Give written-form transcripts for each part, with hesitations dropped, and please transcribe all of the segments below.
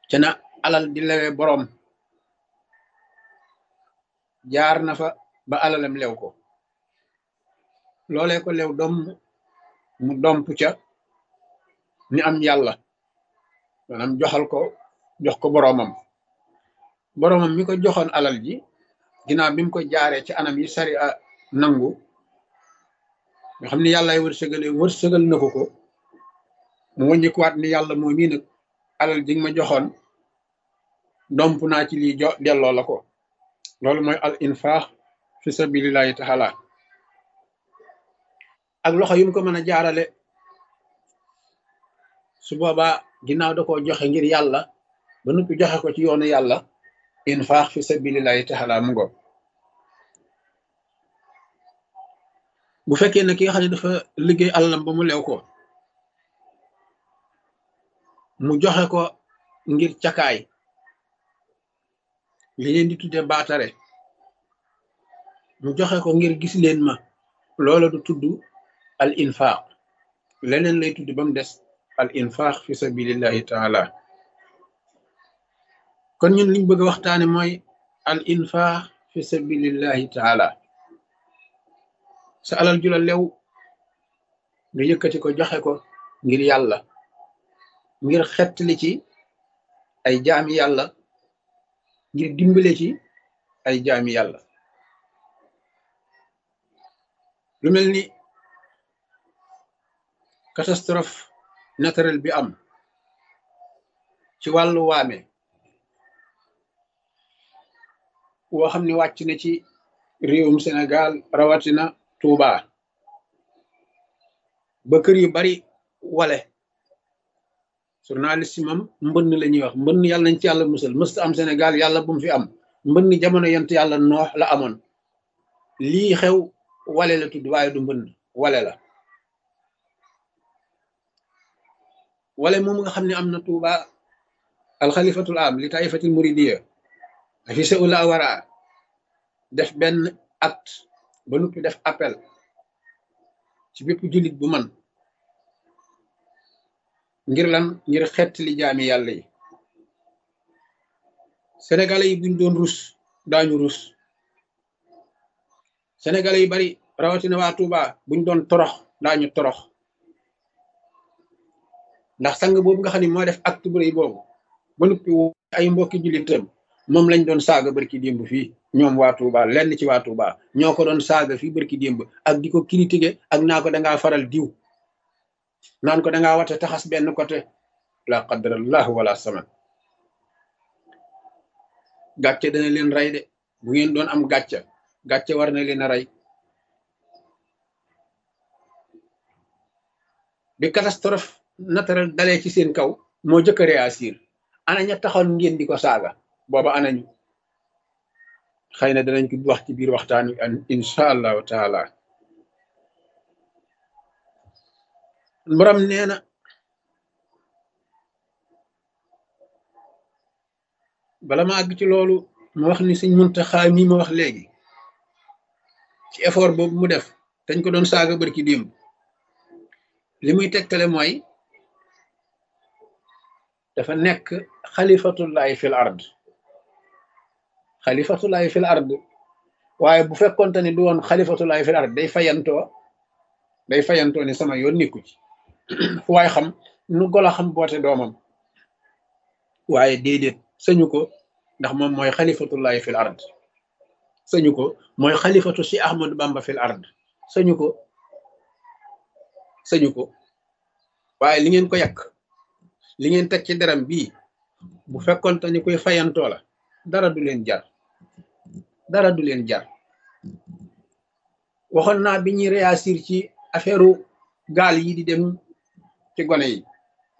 ca na alal di lewe boroom jaar na fa ba alalam lew ko loolee ko lew doom mu domp ca ni am yàlla maanaam jox ko boroomam mi ko joxoon alal ji ginnaaw bi mu ko jaaree ci anam yi sari a nangu nga xam ni yàllaay wërsëgal na ko mu wàññikuwaat ni yàlla moo mii nag alal ji nga ma joxoon domp naa ci lii delloo la ko loolu mooy al infaq fi sabilillahi taala ak loxo yu mu ko mën a jaarale su boobaa ginnaaw da koo joxe ngir yàlla ba noppi joxe ko ci yoonu yàlla infaq fi sabilillahi taala mu ngo bu fekkee ne ki nga xam ne dafa liggéey alalam ba mu lew ko mu joxe ko ngir cakaay li leen di tudde baatare mu joxe ko ngir gis leen ma loola du tudd al infaq leneen lay tudd ba mu des al infaq fi sabilillahi taala kon ñun liñ bëgg a waxtaane mooy al infaq fi sabilillahi taala sa alal ju la lew nga yëkkati ko joxe ko ngir yàlla ngir xettali ci ay jaami yàlla ngir dimbale ci ay jaami yàlla lu mel ni catastrophe naturelle bi am ci wàllu waame woo xam ne wàcc na ci réewum Sénégal rawatina Touba ba kër yu bari wale journaliste moom mbënn la ñuy wax mbënn yàlla nañ ci yàlla musal mësta am Sénégal yàlla bu mu fi am mbënn jamono yent yàlla noox la amoon lii xew wale la tudd waaye du mbënn wale la wale moom nga xam ne am na Touba alxalifatul am li taifatil muridiya fi sa ula wara def benn acte ba nuppi def appel ci bépp jullit bu man ngir lan ngir xett li jaami yàlla yi sénégalais yi buñ doon rus daañu rus sénégalais yi bari rawatina waa Touba buñ doon torox daañu torox ndax sang boobu nga xam ne moo def acte bu rëy boobu ba nuppi ay mbokki jullitam moom lañ doon saaga barki démb fii ñoom waa Touba lenn ci waa Touba ñoo ko doon saaga fii barki démb ak di ko critiquer ak naa ko dangaa faral diw naan ko dangaa wate taxas benn côté la qadrallah wala saman gàcce dana leen rey de bu ngeen doon am gàcce war na leen a rey bi catastrophe naturelle dalee ci seen kaw moo jëkk a réagir ana ña taxoon ngeen di ko saaga booba anañu xëy na danañ ko wax ci biir waxtaan wi insha allahu taala borom nee na bala ma àgg ci loolu ma wax ni Sëñ Muntaxa mi ma wax léegi ci effort boobu mu def dañ ko doon saaga barki démb li muy tegtale mooy dafa nekk xalifatullahi fil ard xalifatullahi fil ard waaye bu fekkonte ni du woon xalifatullahi fil ard day fayantoo ni sama yoon nikku ci fu waay xam nu golo xam boote doomam waaye déedéet sañu ko ndax moom mooy xalifatullahi fil ard sañu ko mooy xalifatu si Ahmadu Bamba fil ard sañu ko waaye li ngeen ko yàq li ngeen teg ci deram bii bu fekkonte ni koy fayantoo la dara du leen jar waxoon naa bi ñuy réagir ci affaire gaal yi di dem ci gone yi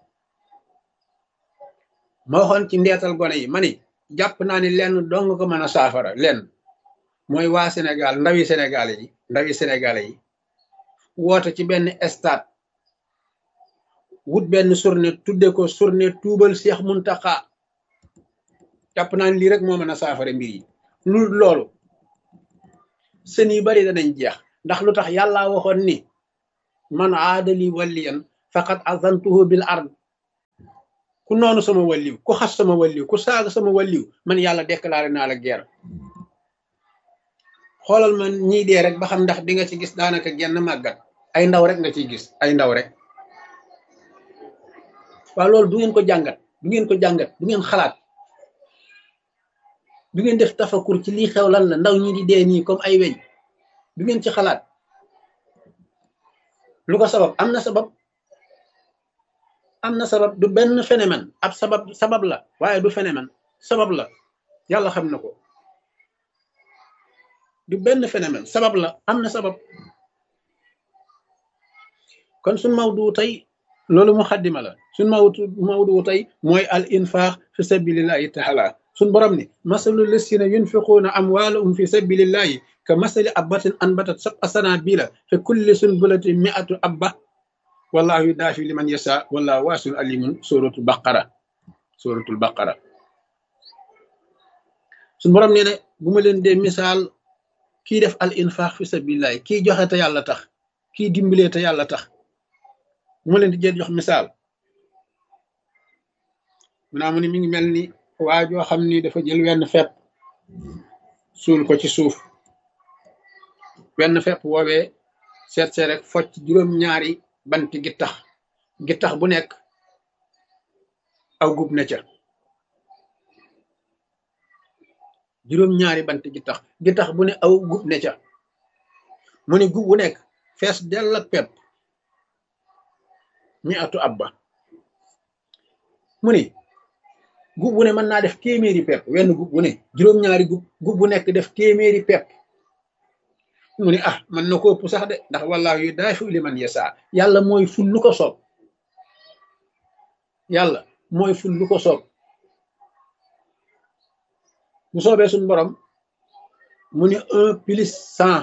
ma waxoon ci ndeetal gone yi ma ni jàpp naa ni lenn dong ko mën a saafara lenn mooy waa Sénégal ndawi Sénégalais yi woote ci benn stade wut benn journée tudde ko journée tuubal Cheikh Muntaxa jàpp naa ni lii rek moo mën a saafara mbir yi loolu sën yu bari danañ jeex ndax lu tax yàlla waxoon ni man aadali waliyan faqad azantuhu bil ard ku noonu sama wàlliw ku xas sama wàlliw ku saaga sama wàlliw man yàlla déclaré naa la guerre. xoolal man ñii dee rek ba xam ndax di nga ci gis daanaka genn màggat ay ndaw rek nga ciy gis ay ndaw rek. waaw loolu du ngeen ko jàngat du ngeen xalaat du ngeen def tafakur ci lii xew lan la ndaw ñi di dee nii comme ay weñ du ngeen ci xalaat lu ko sabab am na sabab du benn phénomène ab sabab la waaye du phénomène sabab la yàlla xam na ko du benn phénomène sabab la am na sabab. kon suñ mawdu tey loolu mu xaddima la suñ mawdu tey mooy al infaq fi sabilillahi taala suñ borom ni masalu lasina yunfiquuna amwaalahum fi sabilillahi ka masali abbatin anbatat sab'a sanabila fi kulli sunbulatin mi'atu abba wallahu yudaafi liman yasha wallahu waasiun alimun suratul baqara suñ borom nee ne bu ma leen dee misaal kii def al infaq fi sabilillahi kii joxe te yàlla tax kii dimbalee te yàlla tax bu ma leen di jël jox misaal mu ni mi ngi mel ni waa joo xam ni dafa jël wenn fepp suul ko ci suuf wenn fepp woowee seet rek focc juróom-ñaari banti gittax bu nekk aw gub ne ca juróom-ñaari banti gittax bu ne aw gub ne ca mu ni gub bu nekk fees dell ak pepp mi atu abba mu ni gub bu ne mën naa def téeméeri pepp wenn gub bu ne juróom-ñaari gub bu nekk def téeméeri pepp mu ni mën na ko ëpp sax de ndax wallaahu yudaafi liman yasa yàlla mooy ful lu ko soob bu soobee suñ borom mu ni 1+100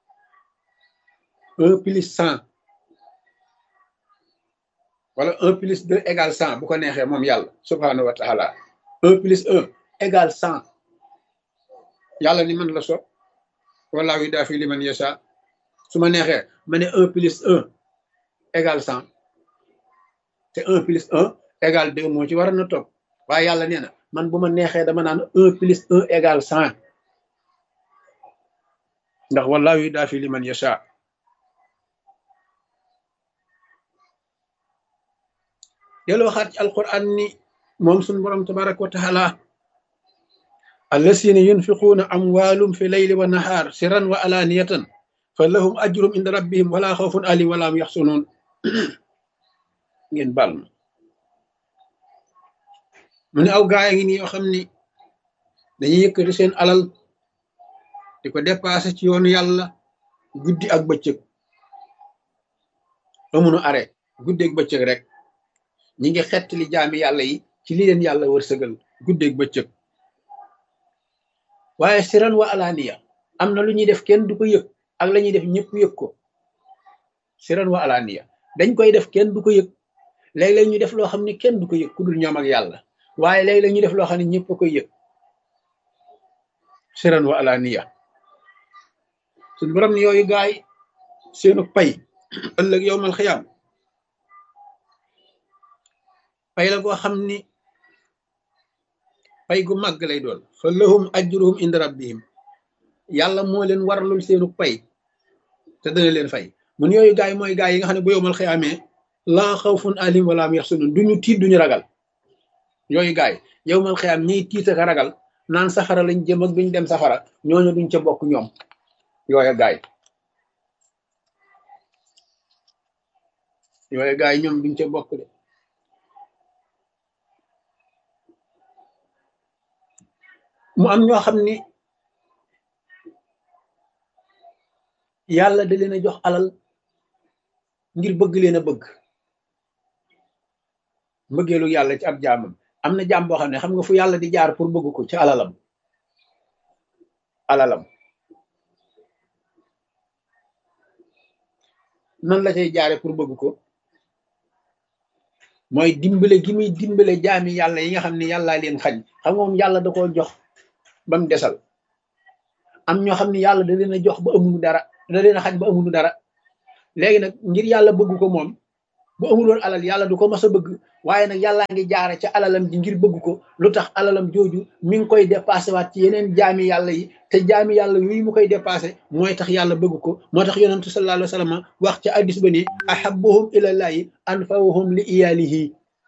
wala 1+2 égale 100 bu ko neexee moom yàlla subhanahu wa taala 1+1 égale 100 yàlla ni man la soob wallaahu yudaafi liman yasha su ma neexee ma ne 1+1 égale 100 te 1+1 égale 2 moo ci war na topp waaye yàlla nee na man bu ma neexee dama naan 1+1 égale 100 ndax wallaahu yudaafi liman yasha dellu waxaat ci alquran ni moom suñu borom tabaraka wa taala allasina yunfiquuna amwaalum fi layli wa nahaar sirran wa alaaniyatan fa lahum ajrum inda rabbihim wala xawfun alayhim wala hum yaxsunuun ngeen baal ma mu ne aw gaay ngi nii yoo xam ni dañuy yëkkati seen alal di ko dépassé ci yoonu yàlla guddi ak bëccëg amuñu arrêt guddi ak bëccëg rek ñi ngi xettali jaami yàlla yi ci li leen yàlla wërsëgal guddi ak bëccëg waaye siran wa alaaniya am na lu ñuy def kenn du ko yëg ak la ñuy def ñëpp yëg ko siran wa alaaniya dañ koy def kenn du ko yëg léeg-léeg ñu def loo xam ne kenn du ko yëg ku dul ñoom ak yàlla waaye léeg-léeg ñu def loo xam ne ñëpp a koy yëg siran wa alaaniya suñ borom ni yooyu gaay seenu pay ëllëg yowmal xiyaam pay la goo xam ni pay gu màgg lay doon fa lahum ajruhum inda rabbihim yàlla moo leen waralul seenu pay te dana leen fay mun yooyu gaay mooy gaay yi nga xam ne bu yowmal xiyaamee laa xawfun alayhim wala hum yaxsunun duñu tiit duñu ragal yooyu gaay yowmal xiyaam ñiy tiit ak ragal naan safara lañ jëm ak duñ dem safara ñooñu duñ ca bokk ñoom yooyu gaay ñoom duñ ca bokk de mu am ñoo xam ni yàlla da leen a jox alal ngir bëgg leen a bëgg mbëggeelu yàlla ci ab jaamam am na jaam boo xam ne xam nga fu yàlla di jaar pour bëgg ko ci alalam nan la cay jaare pour bëgg ko mooy dimbale gi muy dimbale jaami yàlla yi nga xam ne yàllaa leen xañ xam nga moom yàlla da koo jox ba mu desal am ñoo xam ne yàlla da leen a jox ba amuñu dara da leen a xañ ba amuñu dara léegi nag ngir yàlla bëgg ko moom bu amuloon alal yàlla du ko mas a bëgg waaye nag yàllaa ngi jaare ca alalam ji ngir bëgg ko lu tax alalam jooju mi ngi koy dépassé waat ci yeneen jaami yàlla yi te jaami yàlla yooyu mu koy dépassé mooy tax yàlla bëgg ko moo tax yonentu sallallahu alayhi wa sallam wax ca addis ba ni ahabbuhum ilallahi anfa'uhum li iyalihi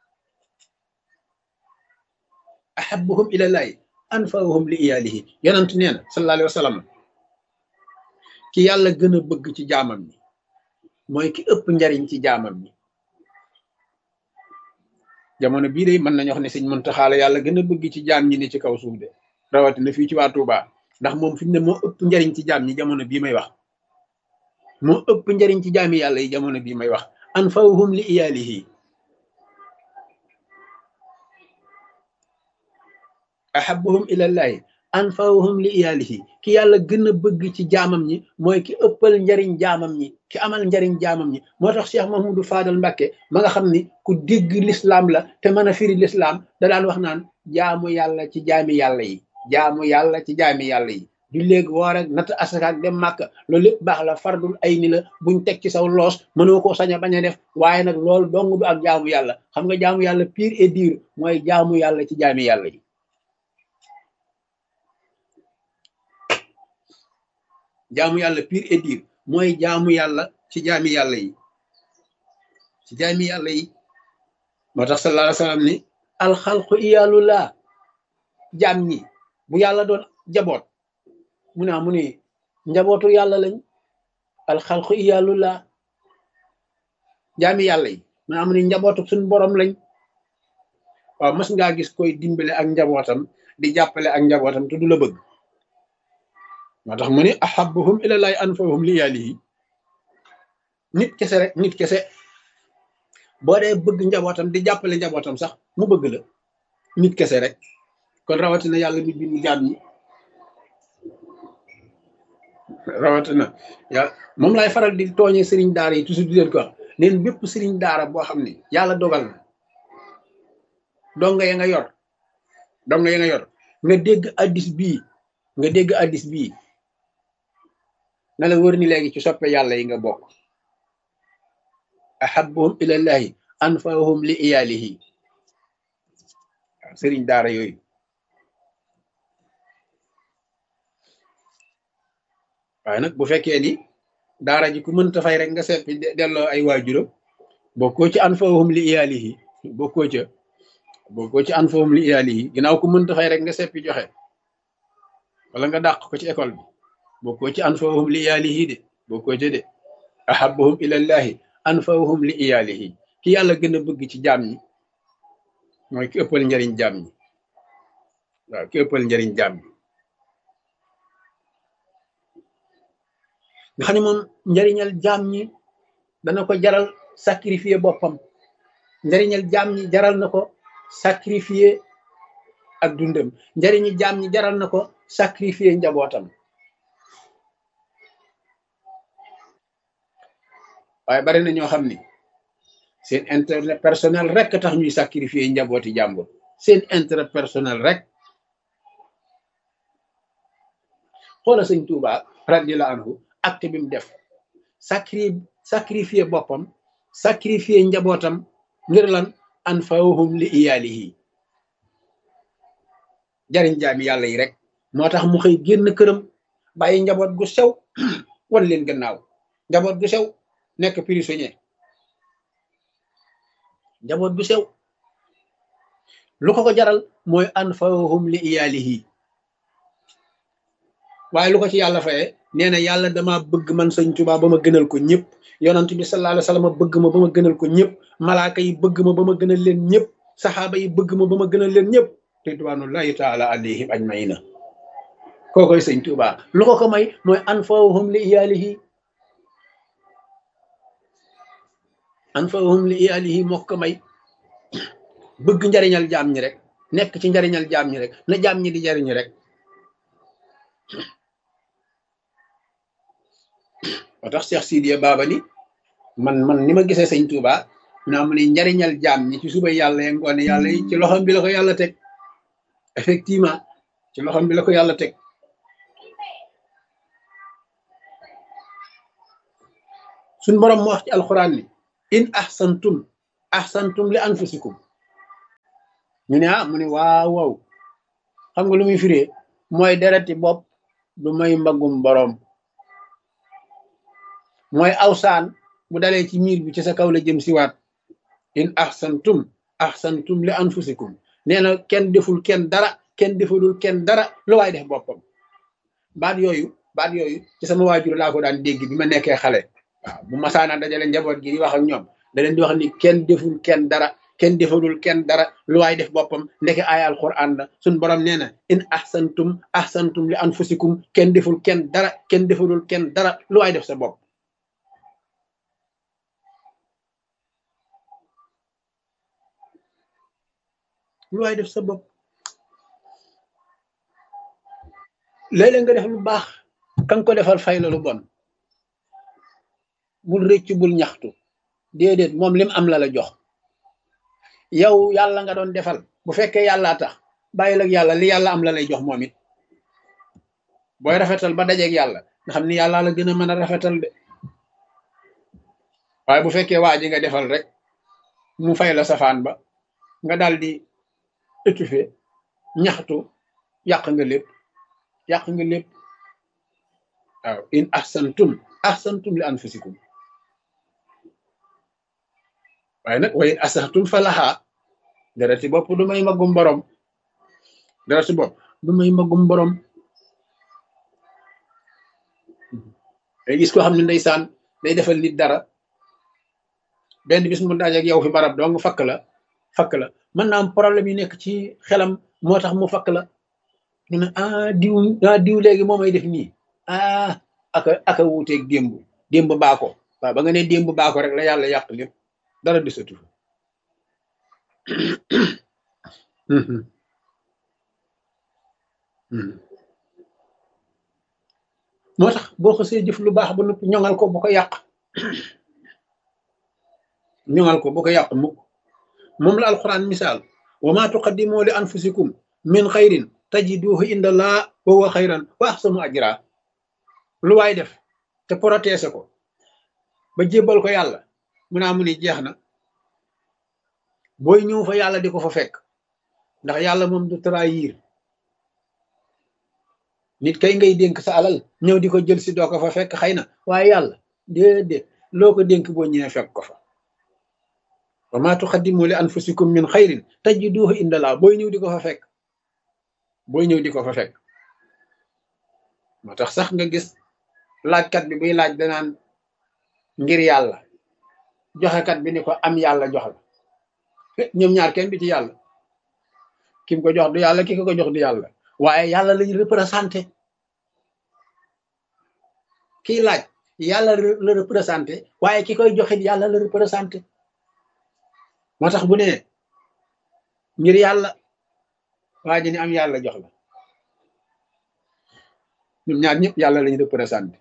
ahabbuhum ilallahi anfa'uhum li iyalihi yonentu nee na sallallahu alayhi wa sallam ki yàlla gën a bëgg ci jaamam ñi mooy ki ëpp njariñ ci jaamam ñi jamono bii de mën nañu wax ne sëñ Muntaxa la yàlla gën a bëgg ci jaam ñi ne ci kaw suuf de rawatina fii ci waa Touba ndax moom fi mu ne moo ëpp njariñ ci jaam ñi jamono bii may wax moo ëpp njariñ ci jaami yàlla yi jamono bii may wax anfa'uhum li iyalihi ahabbuhum ilallahi anfa'uhum li iyalihi ki yàlla gën a bëgg ci jaamam ñi mooy ki ëppal njariñ jaamam ñi ki amal njariñ jaamam ñi moo tax Cheikh Mahmoudou Fadal Mbacké ma nga xam ni ku dégg l'islam la te mën a firi l'islam da daan wax naan jaamu yàlla ci jaami yàlla yi jaamu yàlla ci jaami yàlla yi du léegi woor ak natt asaka ak dem màkk loolu lépp baax la fardul ay ni la buñ teg ci saw loos mënoo koo sañ a bañ a def waaye nag loolu dong du ak jaamu yàlla xam nga jaamu yàlla pur et dur mooy jaamu yàlla ci jaami yàlla yi jaamu yàlla pur et dur mooy jaamu yàlla ci jaami yàlla yi ci jaami yàlla yi moo tax sallallahu alayhi wa sallam ni alxalqu iyaalullah jaam ñi bu yàlla doon jaboot mu ni njabootu yàlla lañ alxalqu iyaalullah jaami yàlla yi mu ni njabootu suñ borom lañ waaw mas ngaa gis koy dimbale ak njabootam di jàppale ak njabootam te du la bëgg moo tax mu ni ahabbuhum ilallahi anfa'uhum li iyalihi nit kese rek nit kese boo dee bëgg njabootam di jàppale njabootam sax mu bëgg la nit kese rek kon rawatina yàlla mi bind jaam ñi rawatina yàlla moom lay faral di tooñee sëriñ daara yi toujours di leen ko wax neen bépp sëriñ daara boo xam ne yàlla dogal na donga ya nga yor nga dégg addis bii na la wër ni léegi ci soppe yàlla yi nga bokk ahabbuhum ilallahi anfa'uhum li iyalihi sëriñ daara yooyu waaye nag bu fekkee ni daara ji ku mënta fay rek nga seppi delloo ay waajuram bokkoo ci anfa'uhum li iyalihi bokkoo ci anfa'uhum li iyalihi ginnaaw ku mënta fay rek nga seppi joxe wala nga dàq ko ci école bi bokkoo ci anfa'uhum li iyalihi de bokkoo ci de ahabbuhum ilallahi anfa'uhum li iyalihi ki yàlla gën a bëgg ci jaam ñi mooy ki ëppal njariñ jaam ñi waaw ki ëppal njariñ jaam ñi nga xam ne moom njariñal jaam ñi dana ko jaral sacrifier boppam njariñal jaam ñi jaral na ko sacrifier ak dundam njariñi jaam ñi jaral na ko sacrifier njabootam waaye bari na ñoo xam ni seen intérêt personnel rek tax ñuy sacrifier njabooti jàmbur seen intérêt personnel rek xoola sëñ Tuuba radiyallahu anhu acte bi mu def sacrifier boppam sacrifier njabootam ngir lan anfa'uhum li iyalihi jariñ jaami yàlla yi rek moo tax mu xëy génn këram bàyyi njaboot gu sew wan leen gannaaw njaboot gu sew nekk prisonnier njaboot gu sew lu ko jaral mooy anfa'uhum li iyalihi waaye lu ko ci yàlla faye nee na yàlla dama bëgg man sëñ Tuubaa ba ma gënal ko ñëpp yonent bi sallallahu alayhi wa sallam bëgg ma ba ma gënal ko ñëpp malaaka yi bëgg ma ba ma gënal leen ñëpp saxaaba yi bëgg ma ba ma gënal leen ñëpp ridwanullahi taala alayhim ajmaina kookoy sëñ Tuubaa lu ko may mooy anfa'uhum li iyalihi anfa'uhum li iyalihi moo ko may bëgg njariñal jaam ñi rek nekk ci njariñal jaam ñi rek na jaam ñi di jariñu rek moo tax Cheikh Sidiya Baba ni man ni ma gisee sëñ Touba naa mu ne njariñal jaam ñi ci suba yàlla ya ngoone yàlla yi ci loxom bi la ko yàlla teg effectivement ci loxom bi la ko yàlla teg suñ borom mu wax ci alquran ni in ahsantum li anfusikum ñu ne ah mu ne waaw waaw xam nga lu muy firee mooy dereti bopp du may mbagum borom mooy awsaan bu dalee ci miir bi ci sa kaw la jëm si waat in ahsantum li anfusikum nee na kenn deful kenn dara kenn defalul kenn dara lu waay def boppam baat yooyu ci sama waajur laa ko daan dégg bi ma nekkee xale waaw bu masaana dajale njaboot gi di wax ak ñoom da leen di wax ni kenn deful kenn dara kenn defalul kenn dara lu waay def boppam ndeke aaya alquran la suñ borom nee na in ahsantum li anfusikum kenn deful kenn dara kenn defalul kenn dara lu waay def sa bopp lu waay def sa bopp léeg-léeg nga def lu baax kan ko defal fay la lu bon bul rëcc bul ñaxtu déedéet moom lim am la la jox yow yàlla nga doon defal bu fekkee yàllaa tax bàyyil ak yàlla li yàlla am la lay jox moom it booy rafetal ba dajeeg yàlla nga xam ni yàlla la gën a mën a rafetal de waaye bu fekkee waa ji nga defal rek mu fay la safaan ba nga daal di étouffé ñaxtu yàq nga lépp waaw in ahsantum li anfusikum waaye nag wa in asahtum falaha dara ci bopp du may magum borom dara ci bopp du may magum borom day gis ko xam ne ndeysaan day defal nit dara benn bis mu dajeek yow fi barab dong fakk la mën naa am problème yi nekk ci xelam moo tax mu fakk la ñu ne diw léegi moo may def nii aka wuuteeg démb baako waaw ba nga ne démb baako rek la yàlla yàq lépp dara desatu moo tax boo xasee jëf lu baax ba noppi ñoŋal ko bu ko yàq mukk moom la alquran misaal wa ma tuqaddimu li anfusikum min xayrin tajiduhu inda allah wa huwa xayran wa ahsanu ajra lu waay def te protéger ko ba jébbal ko yàlla mu naa mu ni jeex na booy ñëw fa yàlla di ko fa fekk ndax yàlla moom du trahir nit kay ngay dénk sa alal ñëw di ko jël si doo ko fa fekk xëy na waaye yàlla déedéet loo ko dénk boo ñëwee fekk ko fa wa ma tuqaddimu li anfusikum min xayrin tajiduhu inda allah booy ñëw di ko fa fekk moo tax sax nga gis laajkat bi buy laaj danaan ngir yàlla joxekat bi ni ko am yàlla jox la ñoom ñaar kenn bi ci yàlla kim ko jox du yàlla ki ko jox du yàlla waaye yàlla lañu représenté kiy laaj yàlla la représenté waaye ki koy joxit yàlla la représenté moo tax bu ne ngir yàlla waa ji ni am yàlla jox la ñoom ñaar ñëpp yàlla lañu représenté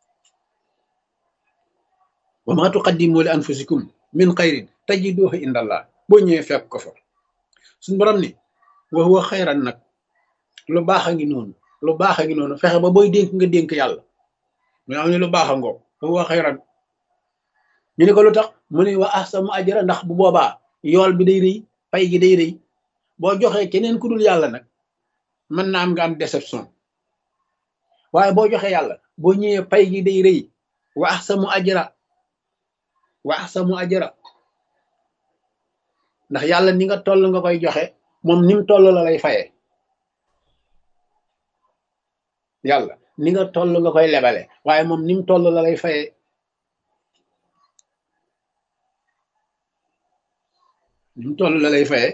wa ma tuqaddimu li anfusikum min xayrin tajiduhu inda allah boo ñëwee fekk ko fa suñu borom ni wa huwa xayran nag lu baax a ngi noonu fexe ba booy dénk nga dénk yàlla mu am ni lu baax a ngoo wa huwa xayran ñu ne ko lu tax mu ne wa ahsanu ajra ndax bu boobaa yool bi day rëy pay gi day rëy boo joxee keneen ku dul yàlla nag mën na am nga am déception waaye boo joxee yàlla boo ñëwee pay gi day rëy wa ahsanu ajra ndax yàlla ni nga toll nga koy joxe moom ni mu toll la lay fayee yàlla ni nga toll nga koy lebale waaye moom ni mu toll la lay fayee ni mu toll la lay fayee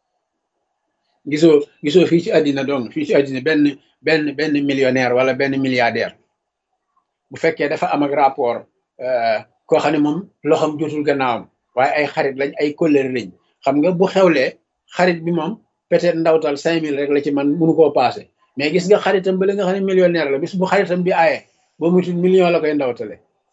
gisoo fii ci àddina donc fii ci àddina benn millionnaire wala benn milliardaire bu fekkee dafa am ak rapport koo xam ne moom loxoom jotul gannaawam waaye ay xarit lañ ay kóllëre lañ xam nga bu xewlee xarit bi moom peut-être ndawtal 5000 rek la ci man mënu koo passé mais gis nga xaritam ba la nga xam ne millionnaire la bis bu xaritam bi aaye ba mutul million la koy ndawtale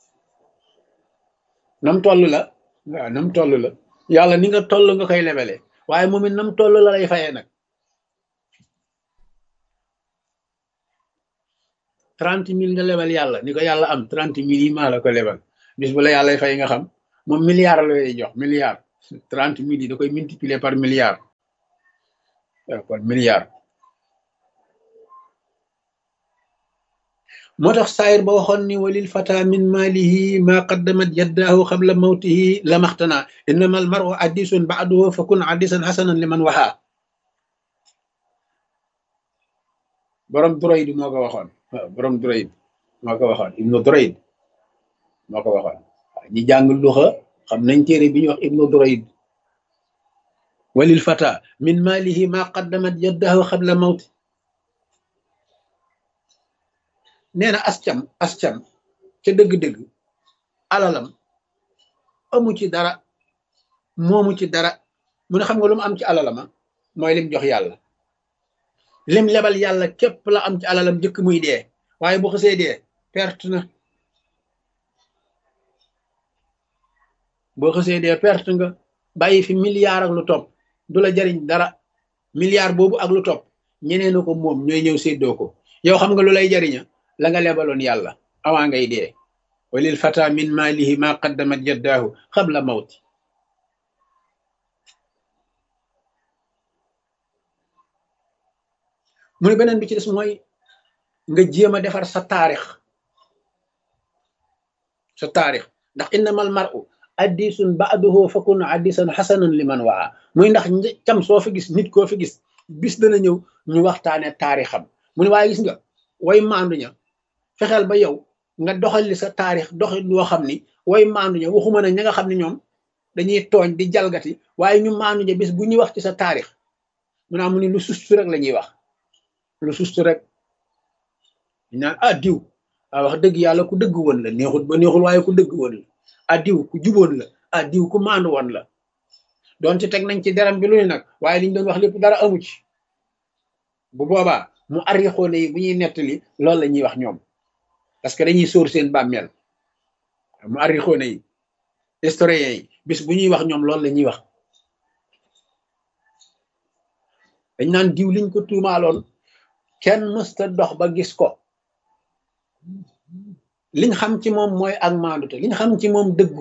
nam toll la waaw nam toll la yàlla ni nga toll nga koy lebele waaye moom it nam toll la lay fayee nag 30 000 nga lebal yàlla ni ko yàlla am 30 000 yi maa la ko lebal bis bu la yàlla fay nga xam moom milliard la lay jox milliard 30 000 yi da koy multiplier par milliard kon milliard. moo tax saayir ba waxoon ni walil fata min maalihi ma qaddamat yaddaahu qabla mawtihi lamaxtana innama al maru addisun baaduhu fa kun addisan hasanan liman waxaa. borom Durayd moo ko waxoon. waaw borom Durayd moo ko waxoon ibnu Durayd moo ko waxoon. waaw ñi jàng luxa xam nañ téere bi ñuy wax ibnu Durayd. walil fata min maalihi ma qaddamat yaddaahu qabla mawti. nee na ascam ca dëgg-dëgg alalam amu ci dara, moomu ci dara. mu ne xam nga lu mu am ci alalama mooy lim jox yàlla, lim lebal yàlla képp la am ci alalam jëkk muy dee. waaye bu xësee dee perte na. boo xësee dee perte nga. bàyyi fi milliard ak lu topp du la jariñ dara. milliard boobu ak lu topp ñeneen na ko moom ñooy ñëw séddoo ko. yow xam nga lu lay jariña la nga lebaloon yàlla awaa ngay dee. walil fata min maalihi ma qaddamat yaddaahu qabla mawti. mu ne beneen bi ci des mooy nga jéem a defar sa taarix ndax innamal mar'u addisun ba'duhu fakun addisan hasanan liman waa. muy ndax cam soo fi gis nit koo fi gis bis dana ñëw ñu waxtaane taarixam. mu ne waaye gis nga way maandu ña fexeel ba yow nga doxal li sa taarix doxal loo xam ni way maandu ña waxuma na ña nga xam ne ñoom dañuy tooñ di jalgati, waaye ñu maandu ña bis bu ñuy wax ci sa taarix mu naa mu ni lu sustu rek la ñuy wax. lu sustu rek ñu naan diw wax dëgg yàlla ku dëgg woon la, neexul ba neexul waaye ku dëgg woon la. diw ku juboon la. diw ku maandu woon la. doonte teg nañ ci deram bi lu ne nag waaye liñ doon wax lépp dara amu ci. bu boobaa mu arrixoone yi bu ñuy nettali loolu la ñuy wax ñoom, parce que dañuy sóor seen bàmmeel. mu arrixoone yi historien yi bis bu ñuy wax ñoom loolu la ñuy wax. dañ naan diw liñ ko tuumaaloon kenn mësta dox ba gis ko. liñ xam ci moom mooy ak maandute, liñ xam ci moom dëggu.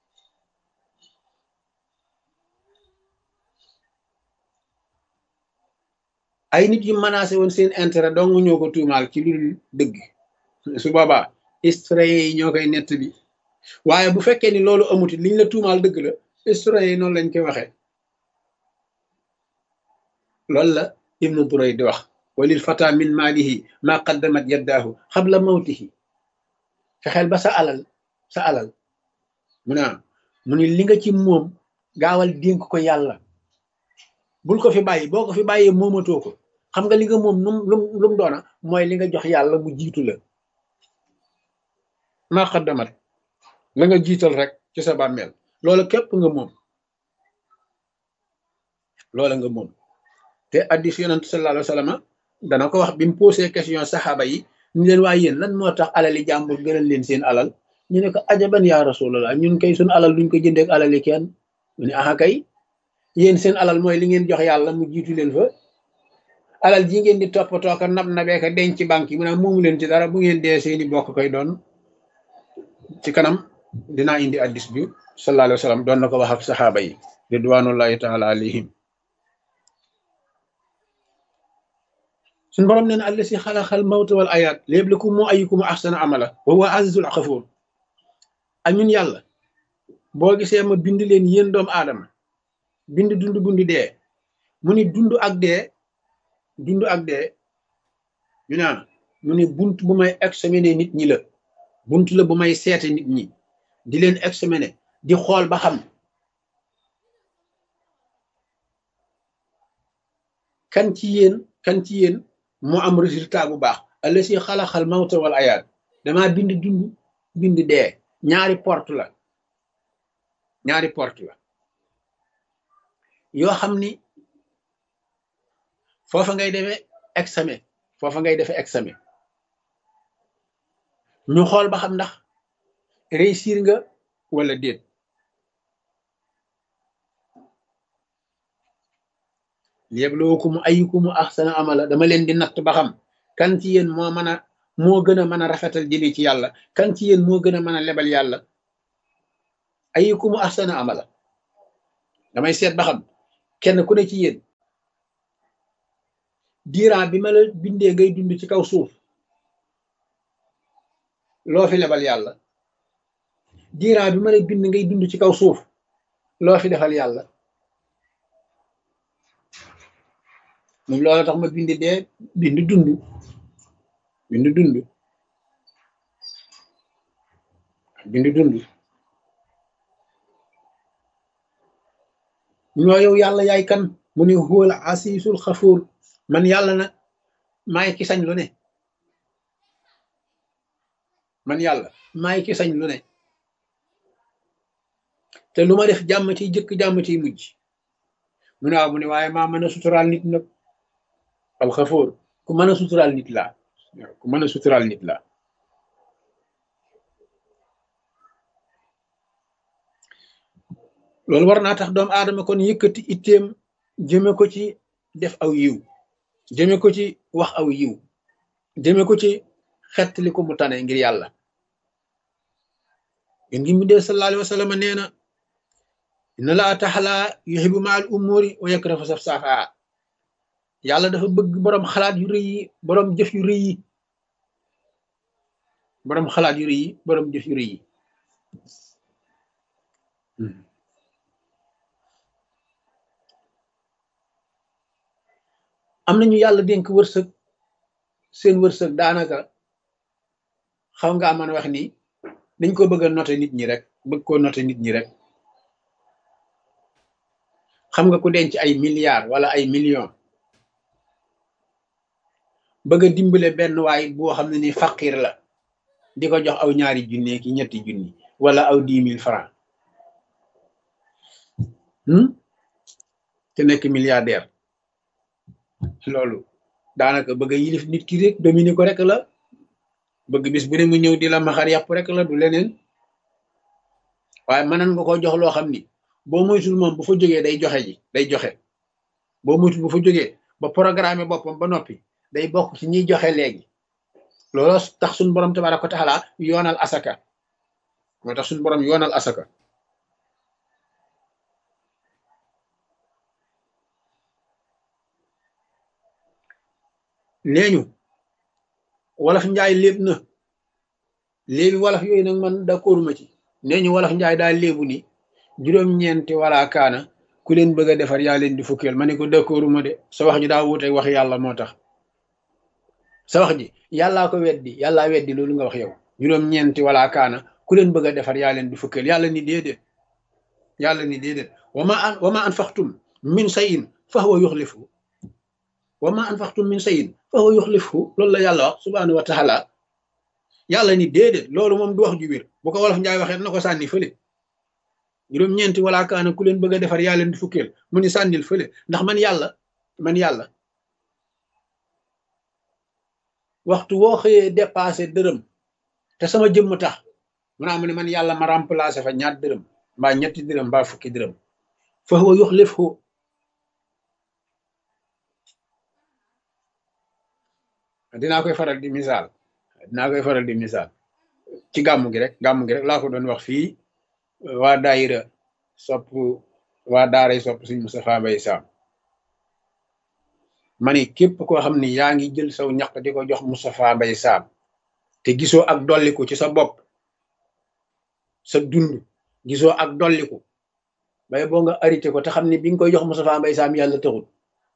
ay nit yu menacé woon seen intérêt dong ñoo ko tuumaal ci lu dëgg. su boobaa historien yi ñoo koy nett bi. waaye bu fekkee ni loolu amuti liñ la tuumaal dëgg la, historien yi noonu lañ koy waxee. loolu la ibnu Durayd di wax walil fata min maalihi ma qaddamat yaddaahu qabla mawtihi. fexeel ba sa alal mu ni li nga ci moom gaawal dénk ko yàlla. bul ko fi bàyyi, boo ko fi bàyyee moomatoo ko. xam nga li nga moom lu mu doona mooy li nga jox yàlla mu jiitu la. ma qaddamat la nga jiital rek ci sa bàmmeel loola képp nga moom. loola nga moom. te addis yonent sallallahu alayhi wa sallam dana ko wax bi mu posé question saxaaba yi ñu leen waaye yéen lan moo tax alali jàmbur gënal leen seen alal. ñu ne ko ajaban yaa rasulallah, ñun kay suñ alal duñ ko jëndeek alali kenn. mu ne aha kay yéen seen alal mooy li ngeen jox yàlla mu jiitu leen fa. alal ji ngeen di toppatoo ko nab nabee ko denc ci banque yi mu ne moomu leen ci dara, bu ngeen dee seeni bokk koy doon. ci kanam dinaa indi addis bi sallallahu alayhi wa sallam doon na ko wax ak saxaaba yi ridwanullahi taala alayhim. suñu borom nee na allasi xalaxal mawta wal ayaat liyabluwakum ayyukum ahsanu amala wa huwa azizul xafuur. ak ñun yàlla boo gisee ma bind leen yéen doomu aadama bind dund bundi dee. mu ni dund ak dee ñu naan mu ni bunt bu may examiner nit ñi la. bunt la bu may seete nit ñi di leen examiner di xool ba xam kan ci yéen moo am résultat bu baax. allasi xalaxal mawta wal ayaat damaa bind dund bind dee. ñaari porte la yoo xam ni foofa ngay defee examen ñu xool ba xam ndax réussir nga wala déet. liyabluwakum ayyukum ahsanu amala dama leen di natt ba xam kan ci yéen moo gën a mën a rafetal jëli ci yàlla, kan ci yéen moo gën a mën a lebal yàlla. ayyukum ahsanu amala damay seet ba xam kenn ku ne ci yéen diiran bi ma la bindee ngay dund ci kaw suuf loo fi lebal yàlla diiran bi ma la bind ngay dund ci kaw suuf loo fi defal yàlla moom loolu tax ma bind dee bind dund bind dund bind dund ñoo yow yàlla yaay kan mu ne huwal asiisul xafuur man yàlla nag maay ki sañ lu ne man yàlla maay ki sañ lu ne te lu ma def jàmm ciy jëkk jàmm ciy mujj mu ne waaw mu ne waaye maa mën a suturaal nit nag alxafuur ku mën a suturaal nit laa ku mën a suturaal nit laa loolu war naa tax doomu aadama kon yëkkati itteem jëme ko ci def aw yiw jëme ko ci wax aw yiw jëme ko ci xettali ko mu tane ngir yàlla yén ngi mu dee sallallahu alayhi wa sallam nee na inna laa taxala yuhibbu ma al umuri wa yakrahu safsafa yàlla dafa bëgg boroom xalaat yu rëy yi boroom jëf yu rëy yi boroom xalaat yu rëy yi boroom jëf yu rëy yi am nañu yàlla dénk wërsëg seen wërsëg daanaka xaw nga mën a wax ni dañ ko bëgg a noter nit ñi rek bëgg koo noter nit ñi rek xam nga ku denc ay milliards wala ay millions bëgg a dimbale benn waay boo xam ne ni faqir la di ko jox aw ñaari junne ki ñetti junni wala aw 10 000 francs te nekk milliardaire loolu daanaka bëgg a yilif nit ki rek dominer ko rek la bëgg bis bu ne mu ñëw di la maxar yàpp rek la du leneen waaye mënan nga ko jox loo xam ni boo moytul moom bu fa jógee day joxe ji day joxe boo moytul bu fa jógee ba programme boppam ba noppi day bokk ci ñiy joxe léegi loolu tax suñu borom tabaaraka wa taala yoonal asaka moo tax suñu borom yoonal asaka neeñu wolof njaay léeb na léebi wolof yooyu nag man d'accord ma ci neeñu wolof njaay daal léebu ni juróom-ñeenti wala kaana ku leen bëgg a defar yaa leen di fukkeel ma ne ko d'accordu ma de sa wax ji daa wuute wax yàlla moo tax sa wax ji yàllaa ko weddi yàllaa weddi loolu nga wax yow juróom-ñeenti wala kaana ku leen bëgg a defar yaa leen di fukkeel yàlla ni déedéet yàlla ni déedéet wa ma anfaqtum min shay'in fa huwa yukhlifu wa ma anfaqtum min shay'in fa huwa yukhlifu loolu la yàlla wax subhanahu wa taala yàlla ni déedéet loolu moom du wax ju wér bu ko wolof njaay waxee na ko sànni fële juróom-ñeenti wala kaana ku leen bëgg a defar yaa leen di fukkeel mu ni sànnil fële ndax man yàlla waxtu woo xëyee dépassé dërëm te sama jëmm tax mu naa mu ne man yàlla ma remplacé fa ñaar dërëm mbaa ñetti dërëm mbaa fukki dërëm fa huwa yukhlifu dinaa koy faral di misaal ci gàmmu gi rek laa ko doon wax fii waa daayira waa daaray sopp Sëriñ Moustapha Mbaye Sam ma ni képp koo xam ni yaa ngi jël saw ñaq di ko jox Moustapha Mbaye Sam te gisoo ak dolliku ci sa bopp sa dund gisoo ak dolliku bay boo nga arrêté ko te xam ni bi nga koy jox Moustapha Mbaye Sam yàlla taxul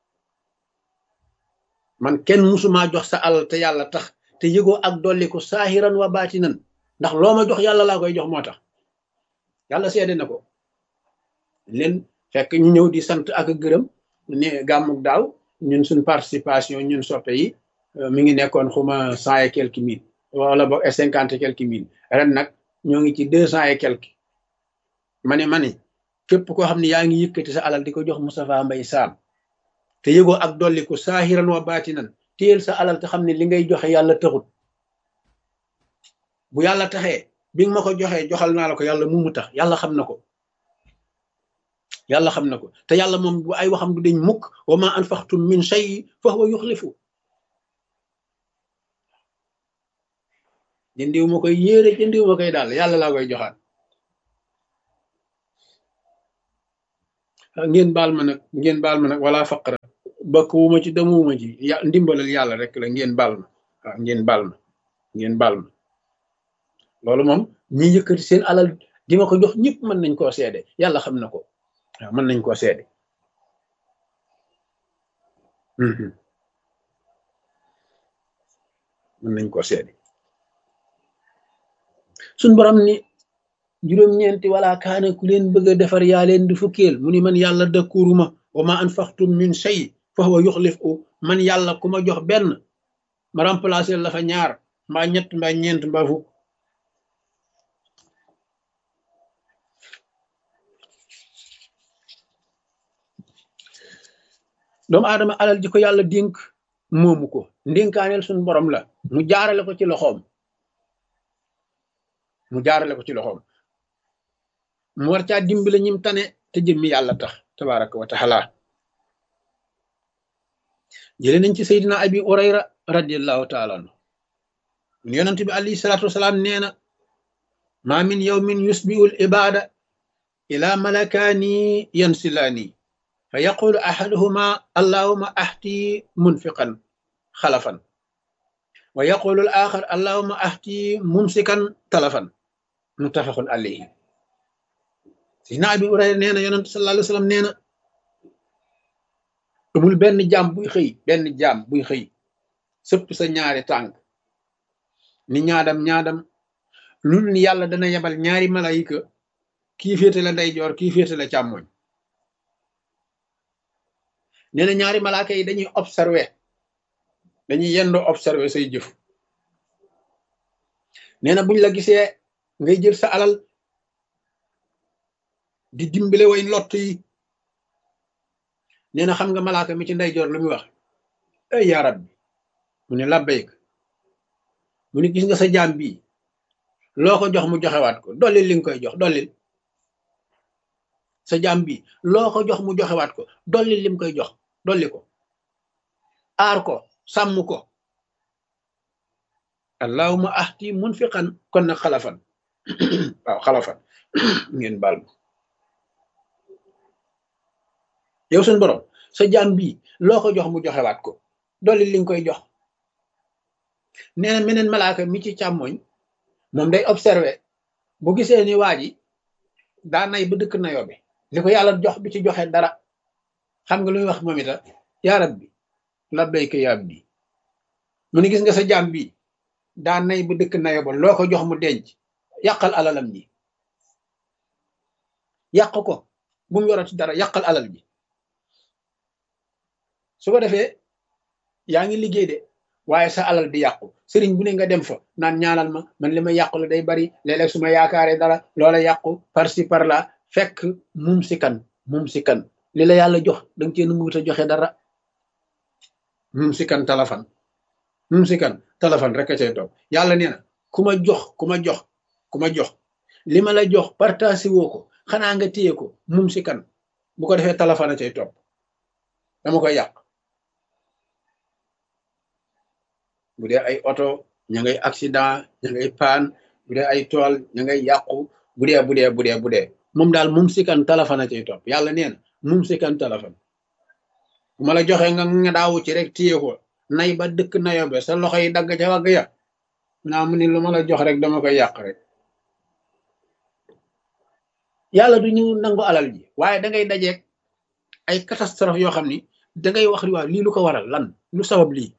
man kenn musumaa jox sa alal te yàlla tax te yëgoo ak dolliku saahiran wa baatinan ndax loo ma jox yàlla laa koy jox moo tax yàlla seede na ko leen fekk ñu ñëw di sant ak gërëm ne gàmmuk daaw ñun suñ participation ñun soppe yi mi ngi nekkoon xuma 100 et quelques mille wala boog 50 et quelques mille ren nag ñoo ngi ci 200 et quelques mani képp koo xam ne yaa ngi yëkkati sa alal di ko jox Moustapha Mbaye Sam te yëgoo ak dolliku saahiran wa baatinan téyel sa alal te xam ne li ngay joxe yàlla taxut bu yàlla taxee bi nga ma ko joxee joxal naa la ko yàlla mu tax yàlla xam na ko te yàlla moom bu ay waxam du deñ mukk wa ma anfaqtum min shay fa huwa yukhlifu jëndiw ma koy yéere jëndiw ma koy daal yàlla laa koy joxaat ngeen baal ma nag wala faqra bakk wu ma ci demuwuma ci ndimbalal yàlla rek la, ngeen baal ma waaw, ngeen baal ma loolu moom ñi yëkkati seen alal di ma ko jox ñëpp mën nañ koo seede, yàlla xam na ko waaw, mën nañ koo seede. mën nañ koo seede. suñ borom ni juróom-ñeenti wala kaane ku leen bëgg a defar yaa leen di fukkeel, mu ni man yàlla dëkkuruma wa ma anfaqtum min shay fa huwa yuxlifu, man yàlla ku ma jox benn ma remplacé la fa ñaar mbaa ñett mbaa ñeent mbaa fukk. doomu aadama alal ji ko yàlla dénk moomu ko, ndénkaaneel suñ borom la, mu jaarale ko ci loxoom, mu war caa dimbale ñim tane te jëmmi yàlla tax tabaraka wa taala. jëlee nañ ci Seydina Abi Hurayra radiallahu taala anhu mun yonent bi alayhi salaatu wasalaam nee na ma min yawmin yusbihu al ibada ila malakaani yansilaani fa yaqulu ahaduhuma allahuma ahti munfiqan xalafan wa yaqulu al axar allahuma ahti mumsikan talafan, muttafaqun alayhi. Seydina Abi Hurayra nee na yonent sallallahu alayhi wa sallam nee na amul benn jaam buy xëy sëpp sa ñaari tànk ni ñaadam lul ni yàlla dana yebal ñaari malayika, kii féete la ndeyjoor kii féete la càmmoñ. nee na ñaari malaaka yi dañuy yendoo observé say jëf. nee na buñ la gisee ngay jël sa alal di dimbale way lott yi, nee na xam nga malaaka mi ci ndeyjoor lu muy wax, ay yaa rabbi, mu ne labbayk, mu ne gis nga sa jaam bii loo ko jox mu joxewaat ko, dollil li nga koy jox, dollil sa jaam bii loo ko jox mu joxewaat ko, dollil lim koy jox, dolli ko, aar ko, sàmm ko. allahuma ahti munfiqan, kon nag xalafan waaw xalafan ngeen baal ma. yow suñ borom sa jaam bii loo ko jox mu joxewaat ko, dolli li nga koy jox. nee na meneen malaaka mi ci càmmoñ moom day observé, bu gisee ni waa ji daa nay ba dëkk nayoo bi, li ko yàlla jox bi ci joxe dara, xam nga lu muy wax moom ita, yaa rabbi labbayka yaa abdi, mu ni gis nga sa jaam bii daa nay ba dëkk nayoo ba, loo ko jox mu denc, yàqal alalam ji, yàq ko bu mu yorati dara, yàqal alal ji. su ko defee yaa ngi liggéey de waaye sa alal di yàqu, sëriñ bu ne nga dem fa naan ñaanal ma, man li ma yàqu la day bari, léeg-léeg su ma yaakaaree dara loola yàqu par ci par là, fekk mum si kan li la yàlla jox danga cee nanguwut a joxe dara. mum si kan talafan rek a cay toog. yàlla nee na ku ma jox li ma la jox partagé woo ko, xanaa nga téye ko, mum si kan, bu ko defee talafan a cay topp, dama koy yàq. bu dee ay oto ña ngay accident, ña ngay paan, bu dee ay tool ña ngay yàqu, bu dee moom daal mum si kan talafan a cay topp. yàlla nee na mum si kan talafan, bu ma la joxee nga daawu ci rek téye ko, nay ba dëkk nayobe, sa loxo yi dagg ca wagg ya, naa mu ni lu ma la jox rek dama koy yàq rek. yàlla du ñu nangu alal ji, waaye da ngay dajeeg ay catastrophe yoo xam ni da ngay wax waaw lii lu ko waral, lan lu sabab lii.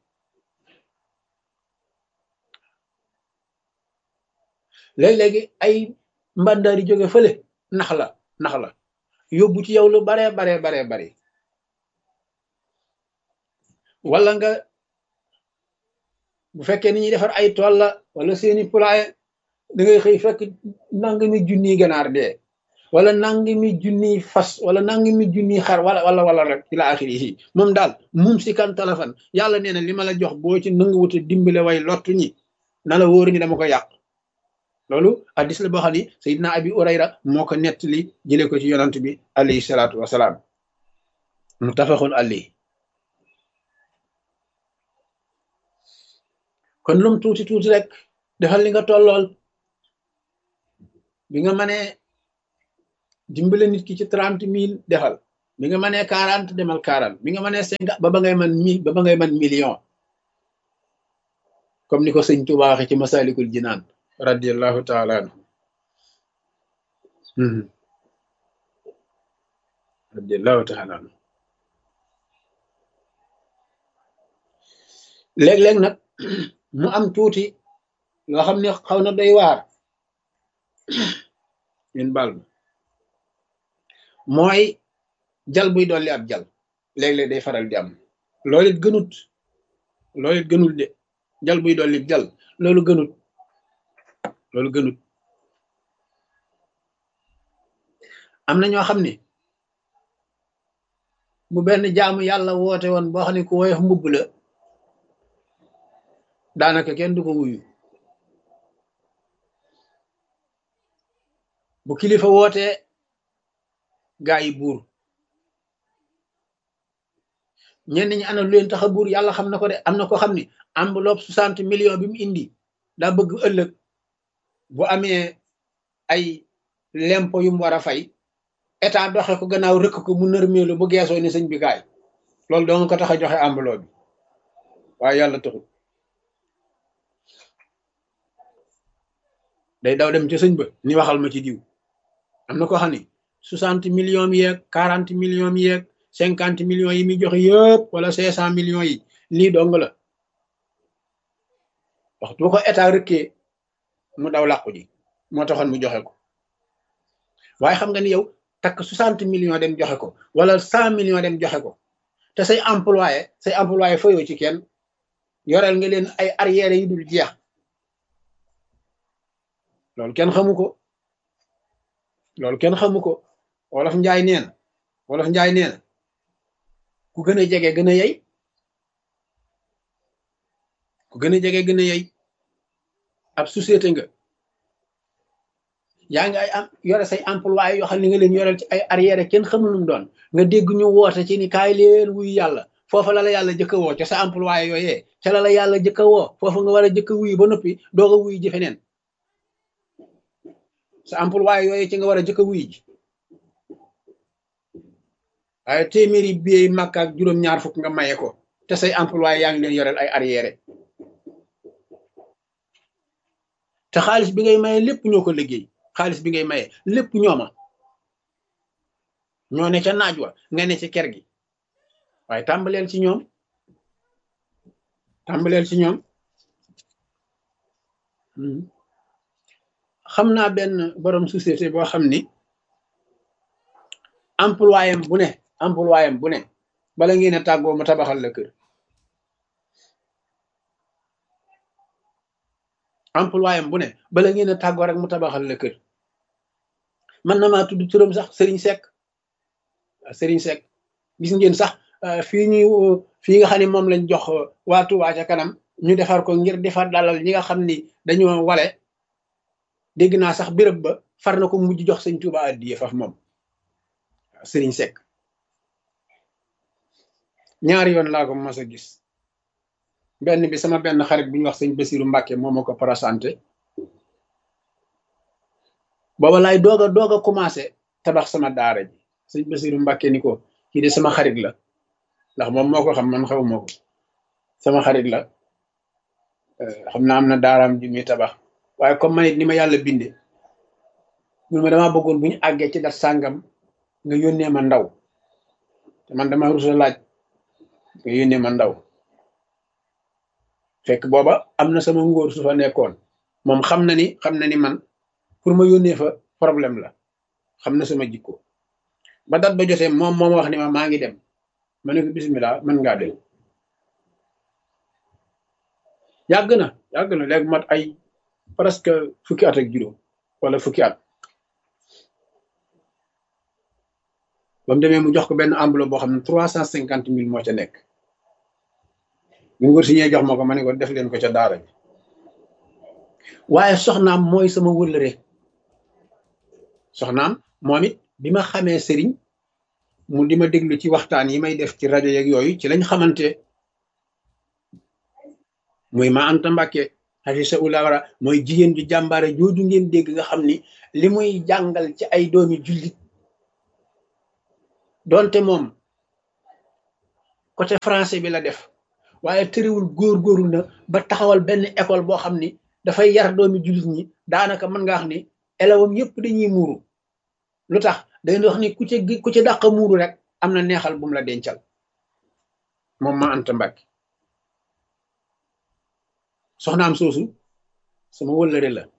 léegi ay mbàndaari jóge fële nax la yóbbu ci yow lu baree bari, wala nga bu fekkee ni ñuy defar ay tool la wala seeni poulailler, da ngay xëy fekk nangami junniy ganaar dee, wala nangami junniy fas, wala nangami junniy xar, wala rek ila axiri yi. moom daal mum si kan talafan, yàlla nee na li ma la jox boo ci nanguwute dimbale way lottu ñi, na la wóoru ni dama ko yàq. loolu hadiis la boo xam ni Seydina Abi Hurayra moo ko nettali jële ko ci yonant bi alayhi salaatu wasalaam, muttafaqun alayhi. kon lum tuuti rek defal li nga tollool. bi nga mënee dimbale nit ki ci 30 000 defal, bi nga mënee 40 demal 40 bi nga mënee 50 ba ba ngay mën 1000 ba ba ngay mën million comme ni ko sëñ Tuubaa waxe ci Masalikul Jinaan radiyallahu taala anhu radiyallahu taala anhu léeg-léeg nag mu am tuuti loo xam ne xaw na doy waar ñun baal ma mooy jal buy dolli ab jal léeg-léeg day faral di am loolu it gënut loolu it gënul de jal buy dolli jal loolu gënut loolu gënut am na ñoo xam ne bu benn jaamu yàlla woote woon boo xam ne ku woyof mbubb la daanaka kenn du ko wuyu bu kilifa wootee gaa yi buur ñenn ñi ana lu leen tax a buur yàlla xam na ko de am na ko xam ne enveloppe 60 millions bi mu indi daa bëgg ëllëg bu amee ay lempo yu mu war a fay état doxe ko gannaaw rëkk ko mu nërmeelu bu geesoo ni sëñ bi kaay loolu doo nga ko tax a joxe enveloppe bi waaye yàlla taxul day daw dem ci sëñ ba ni waxal ma ci diw am na ko xam ne 60 millions yeeg 40 millions yeeg 50 millions yi muy joxe yëpp wala 500 millions yi lii dong la waxtu bu ko état rëkkee mu daw làqu ji moo taxoon mu joxe ko waaye xam nga ni yow takk 60 millions dem joxe ko wala 100 millions dem joxe ko te say employé fayoo ci kenn yoreel nga leen ay arrière yi dul jeex loolu kenn xamu ko loolu kenn xamu ko wolof njaay nee na ku gën a jege gën a yey ku gën a jege gën a yey ab société nga yaa ngi ay am yore say employé yoo xam ne nga leen yoreel ci ay arrière kenn xamul lu mu doon nga dégg ñu woote ci ni kaay leen wuyu yàlla foofa la yàlla jëkk a woo ca sa employé yooyee ca la yàlla jëkk a woo foofa nga war a jëkk a wuyu ba noppi doog a wuyu ji feneen sa employé yooyee ci nga war a jëkk a wuyu ji waaye téeméeri biey màkk ak juróom-ñaar fukk nga maye ko te say employé yaa ngi leen yoreel ay arrière te xaalis bi ngay maye lépp ñoo ko liggéey xaalis bi ngay maye lépp ñooma ñoo ne ca naaj wa nga ne ci ker gi waaye tàmbaleel ci ñoom xam naa benn borom société boo xam ni employé bu ne bala ngeen a tàggoo mu tabaxal la kër employé bu ne bala ngeen a tàggoo rek mu tabaxal la kër man na maa tudd turam sax Serigne Seck gis ngeen sax fii nga xam ne moom lañ jox waa Touba ca kanam ñu defar ko ngir defar dalal ñi nga xam ni dañoo wale dégg naa sax béréb ba far na ko mujj jox sëñ Touba addiye faf moom Serigne Seck ñaari yoon laa ko mas a gis benn bi sama benn xarit bu ñu wax sëñ Basiru Mbàkke moo ma ko présenté booba laay doog a commencé tabax sama daara ji sëñ Basiru Mbàkke ni ko kii de sama xarit la ndax moom moo ko xam man xaw moo ko sama xarit la xam naa am na daaraam ji muy tabax waaye comme man it ni ma yàlla binde mun ma damaa bëggoon bu ñu àggee ci dat sàngam nga yónnee ma ndaw te man dama rusa laaj nga yónnee ma ndaw fekk booba am na sama ngóor su fa nekkoon moom xam na ni man pour ma yónnee fa problème la xam na sama jikko ba dat ba jotee moom wax ni ma maa ngi dem ma ne ko bismillah mën ngaa dem yàgg na léegi mat ay presque fukki at ak juróom wala fukki at ba mu demee mu jox ko benn enveloppe boo xam ne 350 000 moo ca nekk ñu ngóor si ñee jox ma ko ma ne ko def leen ko ca daara ji waaye soxnaam mooy sama wëllëre soxnaam moom it bi ma xamee sëriñ mu di ma déglu ci waxtaan yi may def ci rajo yeeg yooyu ci lañ xamante muy ma Anta Mbàkke xafisa ula wara mooy jigéen ju jàmbaare jooju ngeen dégg nga xam ni li muy jàngal ci ay doomi jullit donte moom côté français bi la def waaye tëriwul góor-góorlu na ba taxawal benn école boo xam ni dafay yar doomi jullit ñi daanaka mën nga wax ni élèves yëpp dañuy muuru lu tax day wax ni ku ci dàq muuru rek am na neexal bu mu la dencal moom ma Anta Mbàkke soxnaam soosu sama wëllëre la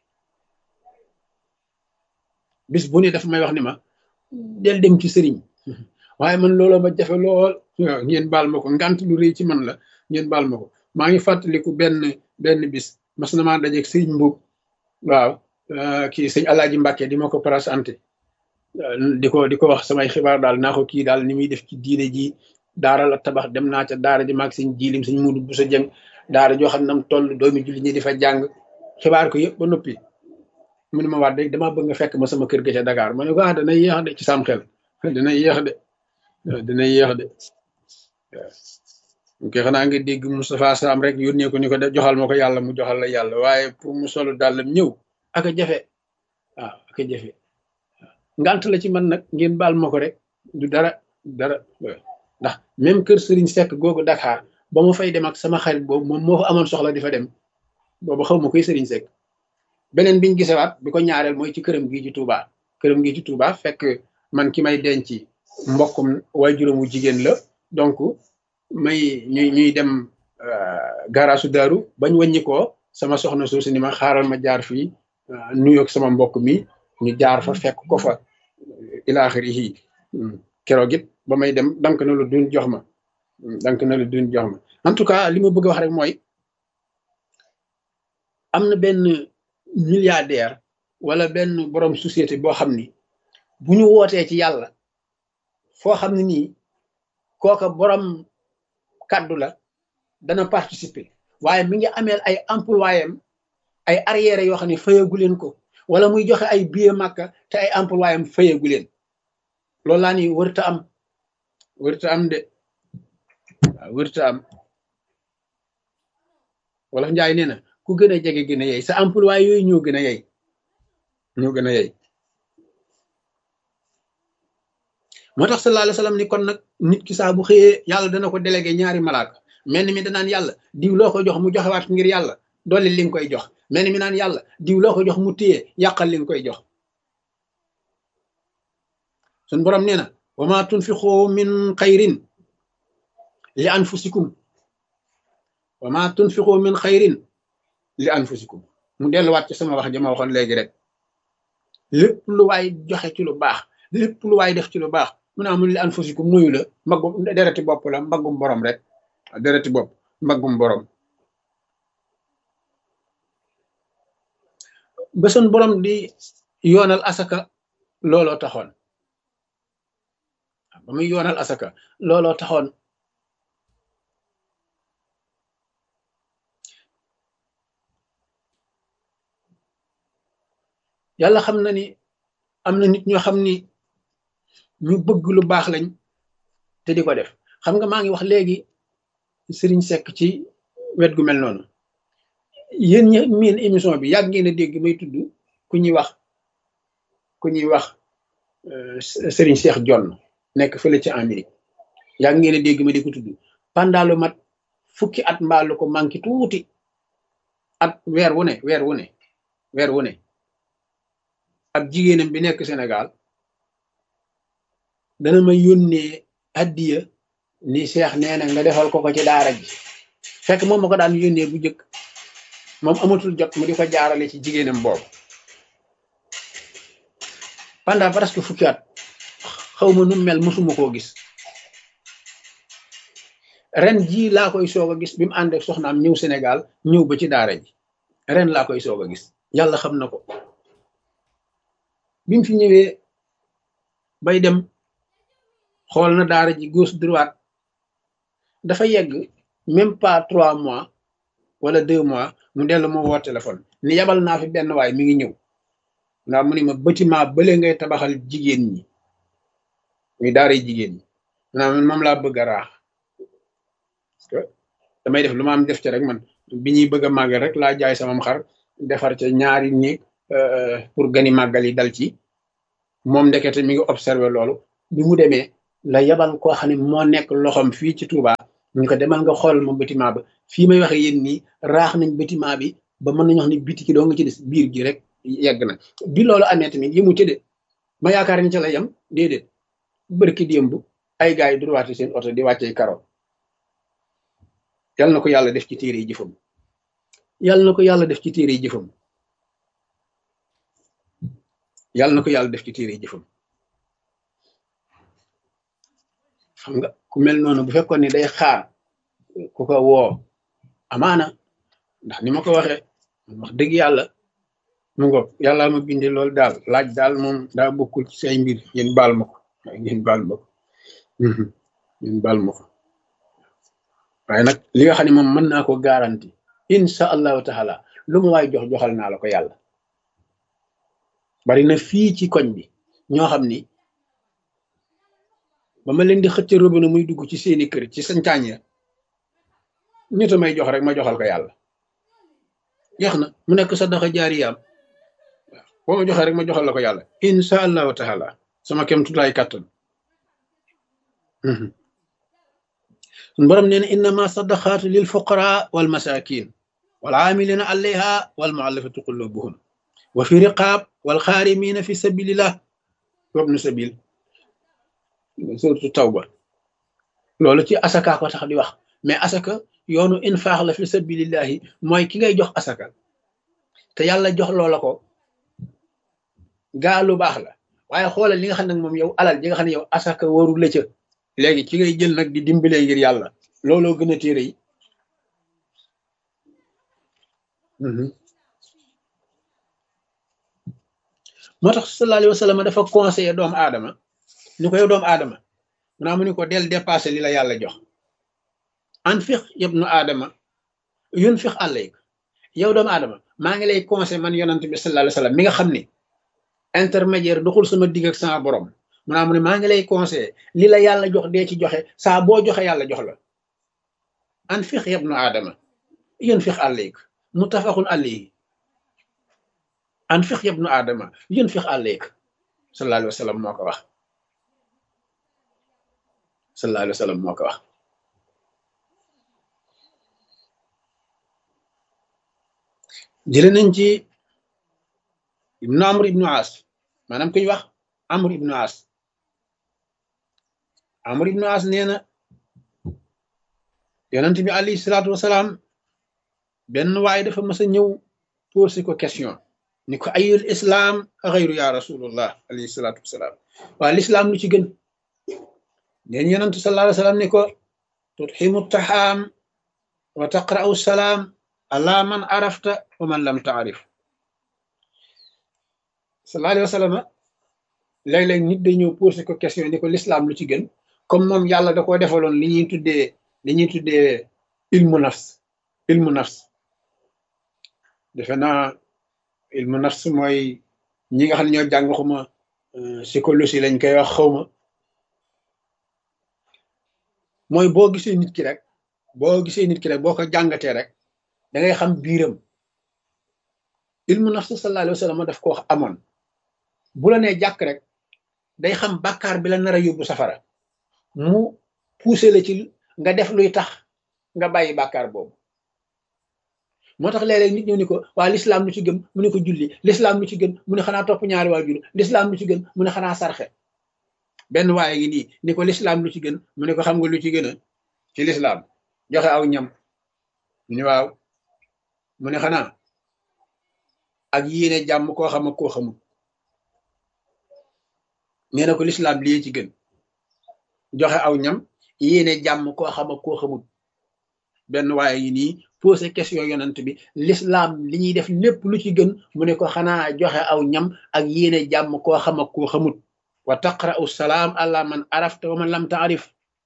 bis bu ne daf may wax ni ma del dem ci sëriñ waaye man looloo ma jafe lool waaw ngeen baal ma ko ngant lu rëy ci man la ngeen baal ma ko maa ngi fàttaliku benn bis mas na maa dajeeg sëriñ Mbuub waaw kii sëñ Alaaji Mbàkke di ma ko présenté di ko wax samay xibaar daal naa ko kii daal ni muy def ci diine ji daara la tabax dem naa ca daara ji maag sëñ jiilim sëñ Muudu bu sa jëng daara joo xam ne nam toll doomi julli ñi di fa jàng xibaar ko yëpp ba noppi mu ne ma waat rek damaa bëgg nga fekk ma sama kër ga ca Dakar ma ne ko dana yéex de ci sam xel dina yéex de dina yéex de waaw ok xanaa nga dégg Moustapha Sam rek yónnee ko ni ko joxal ma ko yàlla mu joxal la yàlla waaye pour mu solu dàllam ñëw ak a jafe waaw ak a jafe ngant la ci man nag ngeen baal ma ko rek du dara ndax même kër Serigne Seck googu Dakar ba ma fay dem ak sama xarit boobu moom moo fa amoon soxla di fa dem boobu xaw ma koy Serigne Seck beneen biñu gisewaat bi ko ñaareel mooy ci këram gi ci Touba këram gi ci Touba fekk man ki may denc mbokkum waajuram wu jigéen la donc ñuy dem garaasu daaru bañ wàññi ko sama soxna soosu ni ma xaaral ma jaar fii nuyoog sama mbokk mi ñu jaar fa fekk ko fa ilaaxiri yi keroog it ba may dem dank na lu duñ jox ma en tout cas li ma bëgg a wax rek mooy am na benn milliardaire wala benn borom société boo xam ni bu ñu wootee ci yàlla foo xam ne nii kooka borom kàddu la dana participer waaye mi ngi ameel ay employés ay arrière yoo xam ne fayagu leen ko wala muy joxe ay billet Makka te ay employés fayagu leen loolu laa ni wërta am de waaw wërta am wala Njaay nee na ku gën a jege gën a yey sa employé yooyu ñoo gën a yey moo tax sallallahu alayhi wa sallam ni kon nag nit ki saa bu xëyee yàlla dana ko délégué ñaari malaaka mel ni mi danaan yàlla diw loo ko jox mu joxewaat ngir yàlla dolli li nga koy jox mel ni mi naan yàlla diw loo ko jox mu téye yàqal li nga koy jox sun borom nee na wa ma tunfiqu min xayrin li anfusikum wa ma tunfiqu min xayrin li anfusikum mu delluwaat ci sama wax jama waxoon léegi rek lépp lu waay joxe ci lu baax lépp lu waay def ci lu baax mu ne amul li anfusikum nuyu la mbaggum dereti bopp la mbaggum borom rek dereti bopp mbaggum borom ba sun borom di yoonal asaka looloo taxoon ba muy yoonal asaka looloo taxoon yàlla xam na ni am na nit ñoo xam ni ñu bëgg lu baax lañ te di ko def xam nga maa ngi wax léegi Serigne Seck ci wet gu mel noonu yéen ñi miin émission bi yàgg ngeen a dégg may tudd ku ñuy wax Serigne Cheikh Jonn nekk fële ci Amérique yàgg ngeen a dégg ma di ko tudd pendant lu mat fukki at mbaalu ko manqué tuuti at weer wu ne ab jigéenam bi nekk Sénégal dana ma yónnee addiya ni Cheikh nee na nga defal ko ci daara ji fekk moom ma ko daan yónnee bu njëkk moom amatul jot mu di ko jaarale ci jigéenam boobu pendant presque fukki at xaw ma nu mel mosuma koo gis ren jii laa koy soog a gis bi mu ànd ak soxnaam ñëw Sénégal ñëw ba ci daara ji ren laa koy soog a gis yàlla xam na ko bi mu fi ñëwee bay dem xool na daara ji gauche droite dafa yegg même pas 3 mois wala 2 mois mu dellu ma woo téléphone ni yabal naa fi benn waay mi ngi ñëw ndax mu ni ma bâtiment bële ngay tabaxal jigéen ñi muy daara jigéen ñi maanaam moom laa bëgg a raax parce que damay def lu ma am def ci rek man bi ñuy bëgg a màggal rek laa jaay samam xar defar ca ñaari néeg pour gani màggal yi dal ci moom ndekete mi ngi observé loolu bi mu demee la yabal koo xam ne moo nekk loxoom fii ci Touba ñu ko demal nga xool ma bâtiment ba fii may waxe yéen nii raax nañ bâtiment bi ba mën nañu wax ni biti ki doo nga ci des biir gi rek yegg na bi loolu amee tamit yëmu ci de ma yaakaar ni ca la yem déedéet bërki démb ay gars yi droite seen oto di wàccee karo yal na ko yàlla def ci téere yi jëfam yal na ko yàlla def ci téere yi jëfam yal na ko yàlla def ci téere yi jëfam xam nga ku mel noonu bu fekkoon ni day xaar ku ko woo amaana ndax ni ma ko waxee wax dëgg yàlla mu ngoog yàlla ma bindi loolu daal laaj daal moom daa bokkul ci say mbir yéen baal ma ko ngeen baal ma ko ngeen baal ma ko waaye nag li nga xam ne moom mën naa ko garanti insha allahu taala lu ma waay joxal naa la ko yàlla bari na fii ci koñ bi ñoo xam ni ba ma leen di xëcc robinet muy dugg ci seeni kër ci sañcaañ ya nit a may jox rek ma joxal ko yàlla jeex na mu nekk sadaqa jaariyaam boo ma joxee rek ma joxal la ko yàlla insha allahu taala sama kem tutaay kàttan sun borom nee na innama sadaqaatu lil fuqara wal masakin wal aamilina alayha wal muallafati qulubuhum wa fi riqaab wal xaarimina fi sabilillah wabnu sabil suratu tawba loolu ci asaka ko tax di wax mais asaka yoonu infaax la fi sabilillahi mooy ki ngay jox asaka te yàlla jox loola ko gaa lu baax la waaye xoolal li nga xam ne moom yow alal ji nga xam ne yow asaka waru la ca léegi ci ngay jël nag di dimbalee ngir yàlla looloo gën a téere yi moo tax sallallahu alayhi wa sallam dafa conseillé doomu aadama ni ko yow doomu aadama mu ni ko del dépassé li la yàlla jox anfiq yabnu aadama yunfiq alayk yow doomu aadama maa ngi lay conseillé man yonent bi sallallahu alayhi wa sallam mi nga xam ni intermédiaire doxul sama digg ak sama borom mu ne maa ngi lay conseillé li la yàlla jox dee ci joxe saa boo joxe yàlla jox la anfiq yabnu aadama yunfiq alayk muttafaqun alayhi anfiq yabnu aadama yunfiq alayk sallallahu alayhi wa sallam moo ko wax sallallahu alayhi wa sallam moo ko wax jële nañ ci ibnu amr ibnu as maanaam kuñ wax amr ibnu as nee na yonent bi alayhi salaatu wasalaam benn waaye dafa mas a ñëw posé ko question ni ko ayul islam xayru ya rasulullah alayhi salaatu wasalaam waa lislaam lu ci gën neen yonent sallallahu alayhi wasallam ni ko tutximu taxaam wa taqra'u salaam ala man arafta wa man lam taarif sallallahu alayhi wasallam léeg-léeg nit day ñëw posé ko question ni ko lislaam lu ci gën comme moom yàlla da koo defaloon li ñuy tuddee ilmu nafs defe naa ilmu nafs mooy ñi nga xam ne ñoo jàng xuma psychologie lañ koy wax xawma mooy boo gisee nit ki rek boo ko jàngatee rek da ngay xam biiram ilmu nafs sallallahu alayhi wa sallam daf ko wax amoon bu la nee jàkk rek day xam bàkkaar bi la nar a yóbbu safara mu poussé la ci nga def luy tax nga bàyyi bàkkaar boobu moo tax léeg-léeg nit ñëw ni ko waa lislaam lu ci gën mu ne ko julli lislaam lu ci gën mu ne xanaa topp ñaari waajur lislaam lu ci gën mu ne xanaa sarxe benn waaye ngi nii ni ko lislaam lu ci gën mu ne ko xam nga lu ci gën a ci lislaam joxe aw ñam mu ne waaw mu ne xanaa ak yéene jàmm koo xam ak koo xamul nee na ko lislaam lii ci gën joxe aw ñam yéene jàmm koo xam ak koo xamul benn waaye ngi nii posé question yonent bi lislaam li ñuy def lépp lu ci gën mu ne ko xanaa joxe aw ñam ak yéene jàmm koo xam ak koo xamul wa taqra'u salaam ala man arafta wa man lam taarif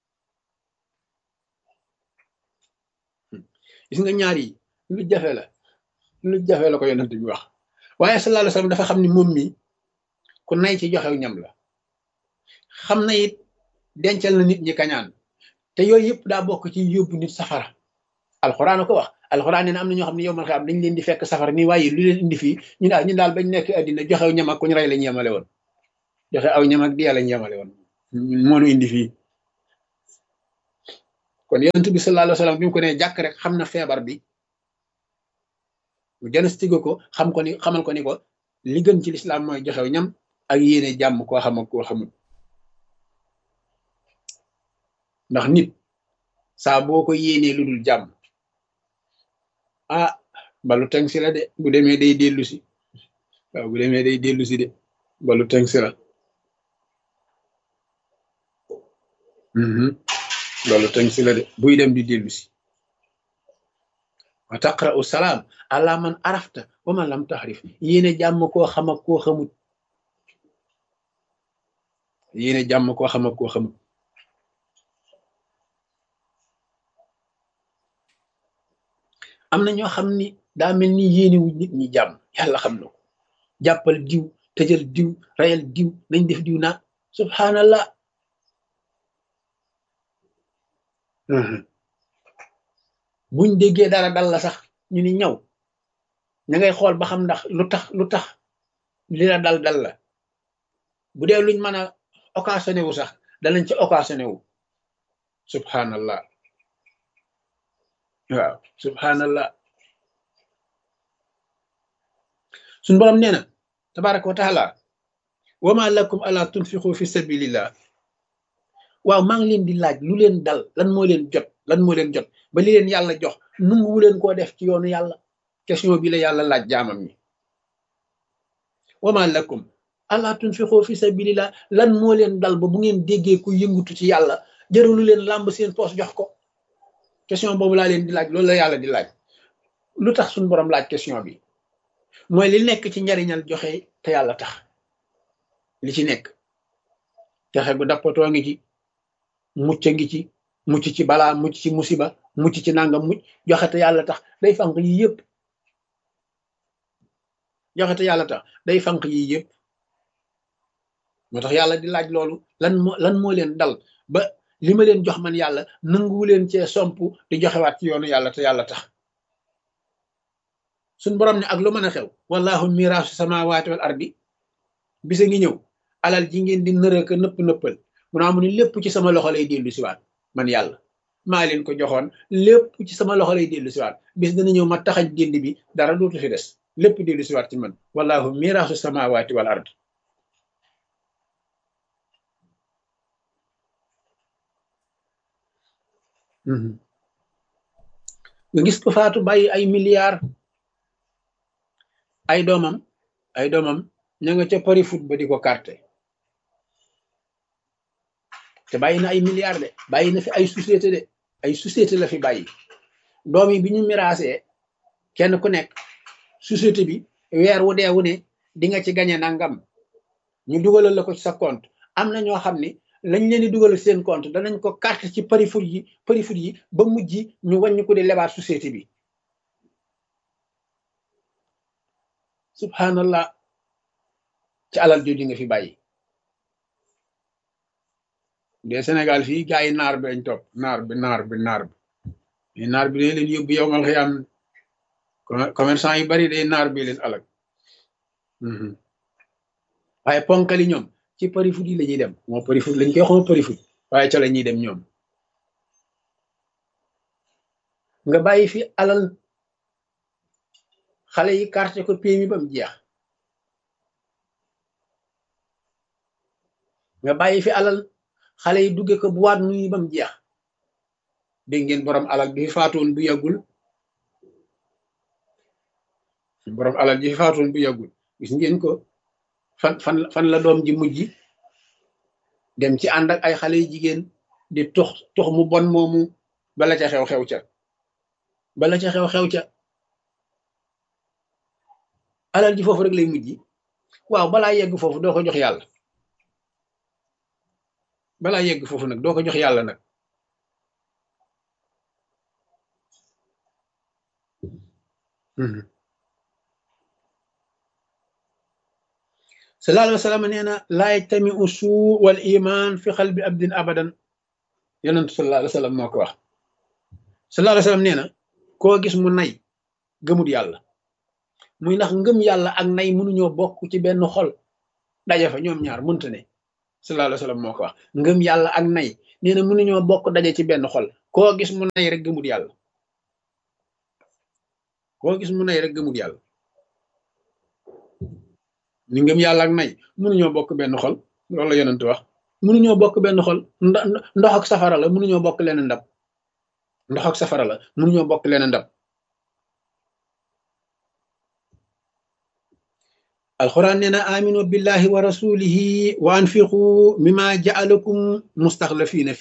gis nga ñaar yi lu jafe la ko yonent bi wax waaye sallallahu alayhi wasallam dafa xam ni moom mi ku nay ci joxew ñam la xam na it dencal na nit ñi kañaan te yooyu yëpp daa bokk ci yóbbu nit safara alxuraan ko wax alxuraan nee na am na ñoo xam ne yow man xam dañ leen di fekk safara nii waaye lu leen indi fii ñun daal bañ nekk àddina joxew ñam ak ku ñu rey lañ yemale woon joxe aw ñam ak di yàlla ñu yemale woon moo nu indi fii. kon yonent bi sallallahu alayhi wa sallam bi mu ko nee jàkk rek xam na feebar bi mu diagnostique ko xam ko ni xamal ko ni ko li gën ci lislaam mooy joxew ñam ak yéene jàmm koo xam ak koo xamul. ndax nit saa boo ko yéenee lu dul jàmm ah balu teng si la de bu demee day dellu si waaw bu demee day dellu si de balu teng si la balu teng si la de buy dem di dellu si wa taqra'u salaam ala man arafta wa man lam taxrif yéene jàmm koo xam ak koo xamut yéene jàmm koo xam ak koo xamut am na ñoo xam ni daa mel ni yéene wu nit ñi jàmm yàlla xam na ko jàppal diw tëjal diw rayal diw nañ def diw naa subhanallah buñ déggee dara dal la sax ñu ni ñaw ña ngay xool ba xam ndax lu tax li la dal la bu dee luñ mën a occasionné wu sax danañ ci occasionné wu subhanallah waaw subhanallah suñ borom nee na tabaraka wa taala wama lakum ala tunfiqu fi sabilillah waaw maa ngi leen di laaj lu leen dal lan moo leen jot ba li leen yàlla jox nunguwu leen koo def ci yoonu yàlla question bi la yàlla laaj jaamam ñi wama lakum ala tunfiqu fi sabilillah lan moo leen dal ba bu ngeen déggee ku yëngutu ci yàlla jërulu leen làmb seen poos jox ko question boobu laa leen di laaj loolu la yàlla di laaj lu tax suñu borom laaj question bi mooy li nekk ci njariñal joxe te yàlla tax li ci nekk texe gu dappatoo ngi ci mucc ngi ci mucc ci balaa mucc ci musiba mucc ci nangam mucc joxe te yàlla tax day fanq yi yëpp joxe te yàlla tax day fanq yi yëpp moo tax yàlla di laaj loolu lan moo leen dal ba li ma leen jox man yàlla nanguwu leen cee somp di joxewaat ci yoonu yàlla te yàlla tax suñ borom ne ak lu mën a xew wallahu miraasu samawati wal ardi bisa ngi ñëw alal ji ngeen di nërëka nëppal mu naa mu ni lépp ci sama loxo lay dellu siwaat man yàlla maa leen ko joxoon lépp ci sama loxo lay dellu siwaat bis dana ñëw ma taxañ génd bi dara dootu fi des lépp dellu siwaat ci man wallahu miraasu samawati wal ardi nga gis ko faatu bàyyi ay milliards ay doomam ña nga ca pari foot ba di ko carte te bàyyi na ay milliards de bàyyi na fi ay société la fi bàyyi doom yi bi ñu miraasee kenn ku nekk société bi weer wu dee wu ne di nga ci gañe nangam ñu dugalal la ko ci sa compte am na ñoo xam ne lañ leen di dugal seen compte danañ ko carte ci pari foot yi ba mujj ñu wàññi ko di lebaat société bi subhanallah ci alal jooju nga fi bàyyi de Sénégal fii gaa yi naar bi lañ topp naar bi day leen yóbbu yow mal xiyam commerçant yu bari day naar bi leen alag waaye ponkali ñoom ci pari foot yi la ñuy dem moo pari foot lañ koy xoo pari foot waaye ca la ñuy dem ñoom nga bàyyi fi alal xale yi carte ko PMI ba mu jeex nga bàyyi fi alal xale yi dugge ko boîte nuit ba mu jeex dégg ngeen borom alal bi fi faatoon bu yàggul gis ngeen ko fan la doom ji mujj dem ci ànd ak ay xale yu jigéen di tux mu bon moomu bala ca xew ca alal ji foofu rek lay mujj waaw balaa yegg foofu doo ko jox yàlla balaa yegg foofu nag doo ko jox yàlla nag sallallahu alayhi wa sallam nee na laa yajtami usuu wal iman fi xalbi abdin abadan yonentu sallallahu alayhi wa sallam moo ko wax sallallahu alayhi wa sallam nee na koo gis mu nay gëmut yàlla muy ndax ngëm yàlla ak nay mënuñoo bokk ci benn xol daje fa ñoom ñaar mënta ne sallallahu alayhi wa sallam moo ko wax ngëm yàlla ak nay nee na mënuñoo bokk daje ci benn xol koo gis mu nay rek gëmul yàlla koo gis mu nay rek gëmul yàlla ni ngëm yàlla ak nay mënuñoo bokk benn xol loolu la yonent wax mënuñoo bokk benn xol ndox ak safara la mënuñoo bokk leen ndab ndox ak safara la mënuñoo bokk leen ndab alquran nee na aminu billahi wa rasulihi wa anfiqu mimma ja'alakum mustaxlafina